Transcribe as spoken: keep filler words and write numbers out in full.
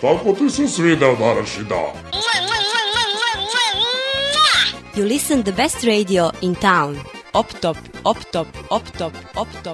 Tako ti se svidao današnji dan. You listen the best radio in town. Op top, op top, op top, op top.